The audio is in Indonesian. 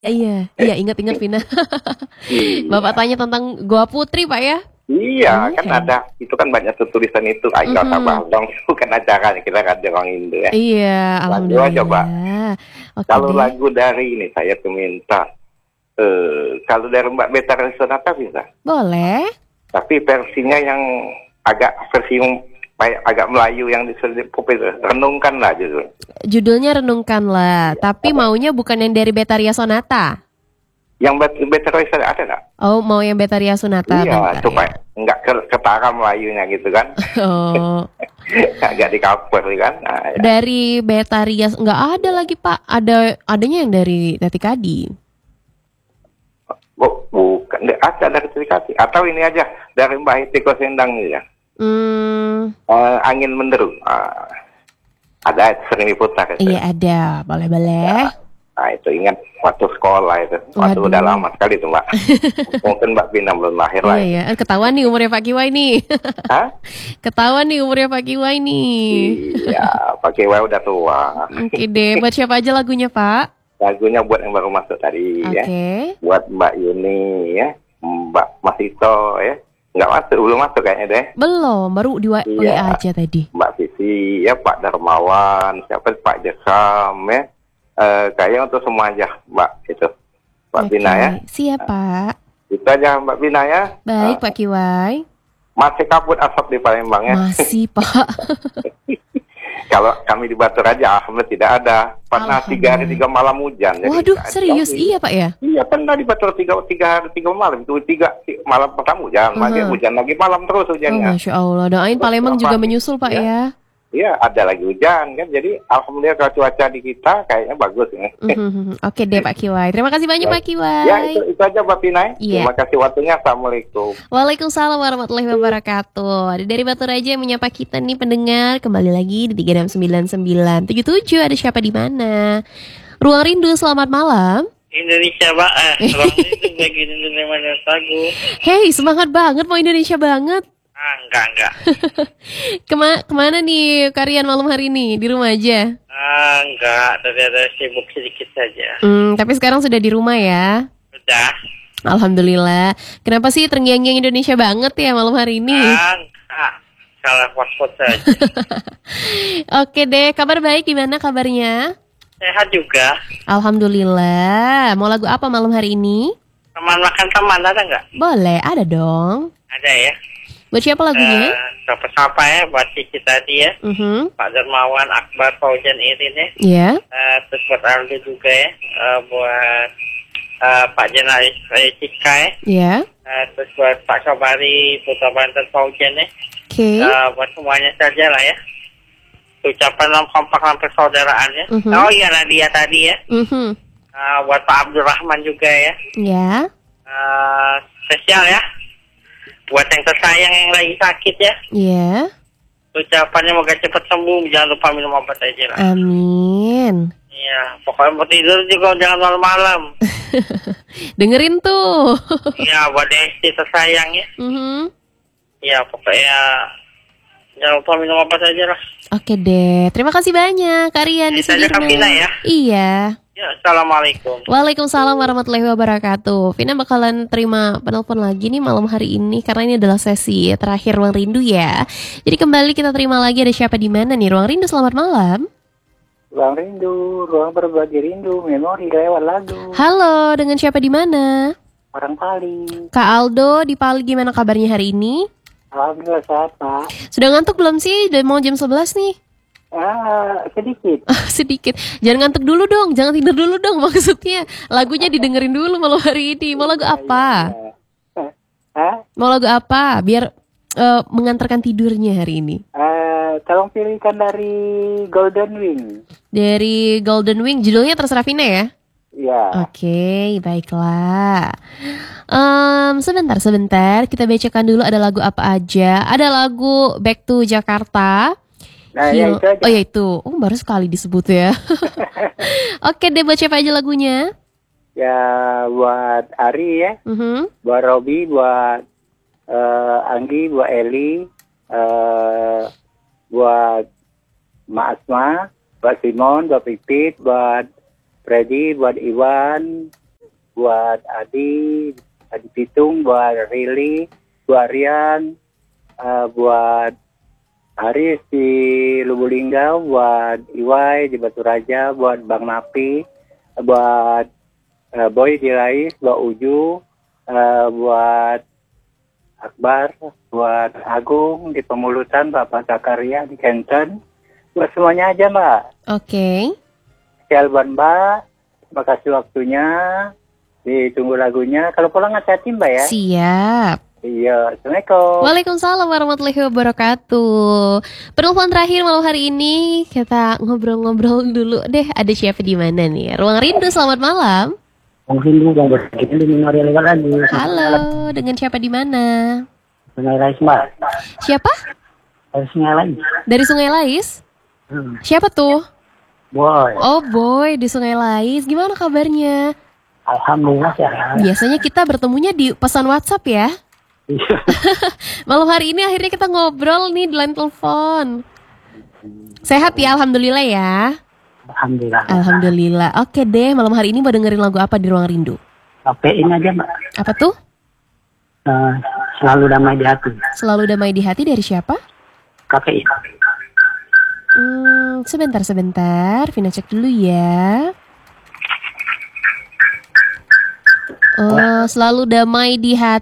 Iya, iya ingat-ingat Vina. Bapak Iya. tanya tentang Goa Putri, Pak ya? Iya, kan Keren. ada. Itu kan banyak tulisan itu. Ayo nggak usah bahas dong. Itu kan acaranya kita kan orang Indo ya. Iya, Lagu aja, Pak. alhamdulillah. Oke Kalau deh. lagu dari ini saya tuh minta. Kalau dari Mbak Betara Sonata bisa. Boleh. Tapi versinya yang versi yang agak Melayu yang disebut pop itu. Renungkan lah gitu. Judulnya Renungkanlah, tapi Ada. maunya bukan yang dari Betaria Sonata. Yang Betara Sonata ada nggak? Oh, mau yang Betaria Sonata, Iya, bentar ya. supaya nggak ketara Melayunya gitu kan. Oh, Agak di cover kan. Nah, ya. dari Betaria nggak ada lagi Pak. Adanya yang dari Tati Kadi. Bukan, nggak ada dari sertifikasi. Atau ini aja dari Mbak Hitiko Sendang ini ya. Hmm, Angin menderu. Ada sering diputar itu. iya ada, boleh-boleh. Nah itu ingat waktu sekolah itu. Waktu Waduh. udah lama sekali itu Mbak. Mungkin Mbak Bina belum lahir lah. Iya ya, ketahuan nih umurnya Pak Kiwai nih. Hah? Ketahuan nih umurnya Pak Kiwai nih. Iya, pakai W udah tua. Oke deh, buat siapa aja lagunya Pak? Lagunya buat yang baru masuk tadi ya. Oke. Buat Mbak Yuni ya. Mbak Masito ya. Nggak masuk, belum masuk kayaknya deh. Belum, baru di WA Iya. aja tadi. Mbak Sisi, ya Pak Darmawan, siapa Pak Jakam ya. Kayaknya untuk semua aja Mbak itu. Mbak Oke, Bina ya. siap Pak. Itu aja Mbak Bina ya. Baik Pak Kiwai. Masih kabut asap di Palembang ya. Masih Pak. Kalau kami di Batu Raja, alhamdulillah tidak ada. Pernah 3 hari 3 malam hujan. Jadi Waduh, nggak ada serius lagi. iya Pak ya? Iya, pernah di Batu 3 hari 3 malam. Itu 3 malam pertama hujan, lagi hujan lagi malam terus Oh, hujannya. Masya Allah. Doain Terus Palembang juga apa? menyusul Pak Ya. ya. Iya, ada lagi hujan kan. Jadi alhamdulillah kalau cuaca di kita kayaknya bagus ya. Oke deh Pak Kiwai. Terima kasih banyak Pak Kiwai. Ya, itu aja Mbak Pinai. Iya. Terima kasih waktunya. Assalamualaikum. Waalaikumsalam warahmatullahi wabarakatuh. Dari Batu Raja yang menyapa kita nih pendengar. Kembali lagi di 369977. Ada siapa di mana? Ruang Rindu, selamat malam. Indonesia Pak, ruang itu bagi Indonesia mana sagu. Hey, semangat banget mau Indonesia banget. Enggak. Kemana nih kalian malam hari ini? Di rumah aja? Enggak, ada sibuk sedikit saja. Tapi sekarang sudah di rumah ya? Sudah. Alhamdulillah. Kenapa sih terngiang-ngiang Indonesia banget ya malam hari ini? Enggak, salah password saja. Oke deh, kabar baik gimana kabarnya? Sehat juga. Alhamdulillah. Mau lagu apa malam hari ini? Teman makan teman ada nggak? Boleh, ada dong. Ada ya. Buat siapa lagunya? Siapa ya, buat Cici tadi ya. Pak Darmawan, Akbar, Faujan, Irin ya. Ya. Terus buat Aldo juga ya. Buat Pak Jenaris Cika ya. Ya. Terus buat Pak Kabari, Putra Banten, Faujan ya. Oke. Buat semuanya saja lah ya. Ucapan dalam kompak dalam persaudaraan ya. Oh iya Nadia tadi ya. Buat Pak Abdurrahman juga ya. Ya. Spesial ya. Buat yang tersayang yang lagi sakit ya. Ya. Ucapannya moga cepat sembuh. Jangan lupa minum obat aja lah. Amin. Iya. Pokoknya mau tidur juga jangan malam-malam. Dengerin tuh. Iya. Buat yang istri tersayang ya. Iya. Pokoknya jangan lupa minum obat aja lah. Oke deh. Terima kasih banyak Karian di Itu aja Kak Vina ya. Iya. Ya. Assalamualaikum. Waalaikumsalam warahmatullahi wabarakatuh. Vina bakalan terima penelpon lagi nih malam hari ini karena ini adalah sesi terakhir Ruang Rindu ya. Jadi kembali kita terima lagi ada siapa di mana nih Ruang Rindu, selamat malam. Ruang Rindu, ruang berbagi rindu, memori lewat lagu. Halo, dengan siapa di mana? Orang Pali. Kak Aldo di Pali, gimana kabarnya hari ini? Alhamdulillah sehat Pak. Sudah ngantuk belum sih? Udah mau jam 11 nih. Sedikit. Sedikit. Jangan ngantuk dulu dong, jangan tidur dulu dong maksudnya. Lagunya didengerin dulu malam hari ini. Mau lagu apa? Mau lagu apa? Biar mengantarkan tidurnya hari ini. Tolong pilihkan dari Golden Wing. Dari Golden Wing, judulnya terserah Vina ya? Iya. Oke, baiklah. Sebentar. Kita bacakan dulu ada lagu apa aja. Ada lagu Back to Jakarta. Nah, ya itu aja. Oh ya itu. Oh, baru sekali disebut ya. Oke deh, buat siapa aja lagunya? Ya, buat Ari ya. Buat Robi, buat Anggi, buat Eli, buat Ma Asma, buat Simon, buat Pipit, buat Freddy, buat Iwan, buat Adi Pitung, buat Rili, buat Rian, buat Haris di Lubulingga, buat Iwai di Batu Raja, buat Bang Napi, buat Boy di Rais, buat Uju, buat Akbar, buat Agung di Pemulutan, Bapak Zakaria di Kenten, buat semuanya aja Mbak. Oke. Spesial buat Mbak, terima kasih waktunya, ditunggu lagunya. Kalau pulang hati-hati Mbak ya. Siap. Iya, Assalamualaikum. Waalaikumsalam warahmatullahi wabarakatuh. Penelpon terakhir malam hari ini, kita ngobrol-ngobrol dulu deh. Ada siapa di mana nih? Ruang Rindu, selamat malam. Rindu Bang Berkini di Memorial legal lagi. Halo, dengan siapa di mana? Sungai Lais Mbak. Siapa? Dari Sungai Lais. Dari Sungai Lais? Siapa tuh? Boy. Oh Boy, di Sungai Lais. Gimana kabarnya? Alhamdulillah sehat. Biasanya kita bertemunya di pesan WhatsApp ya. Malam hari ini akhirnya kita ngobrol nih di line telepon. Sehat ya, alhamdulillah ya. Alhamdulillah. Alhamdulillah. Oke deh, malam hari ini mau dengerin lagu apa di Ruang Rindu? Ini aja Mbak. Apa tuh? Selalu damai di hati. Selalu damai di hati dari siapa? KPI. Sebentar. Vina cek dulu ya. Oh, selalu damai di hati.